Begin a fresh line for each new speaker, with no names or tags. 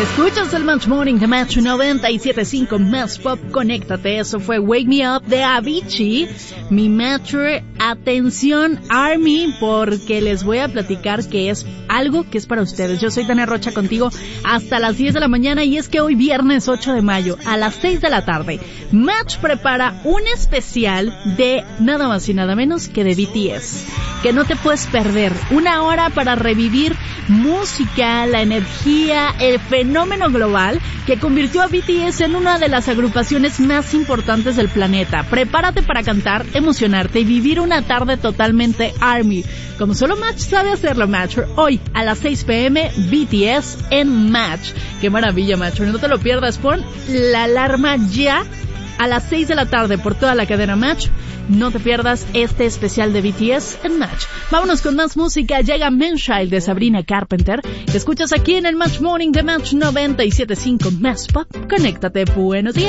Escuchas el Match Morning de Match 97.5 Más Pop, conéctate. Eso fue Wake Me Up de Avicii. Mi Match, atención Army, porque les voy a platicar que es algo que es para ustedes. Yo soy Tania Rocha contigo hasta las 10 de la mañana y es que hoy viernes 8 de mayo a las 6 de la tarde Match prepara un especial de nada más y nada menos que de BTS, que no te puedes perder. Una hora para revivir música, la energía, el fenómeno global que convirtió a BTS en una de las agrupaciones más importantes del planeta. Prepárate para cantar, emocionarte y vivir una tarde totalmente Army, como solo Match sabe hacerlo. Match, hoy a las 6 p.m. BTS en Match. ¡Qué maravilla, Match! No te lo pierdas, pon la alarma ya a las 6 de la tarde por toda la cadena Match. No te pierdas este especial de BTS en Match. Vámonos con más música. Llega Manchild de Sabrina Carpenter, que escuchas aquí en el Match Morning de Match 97.5 Más Pop. Conéctate. Buenos días.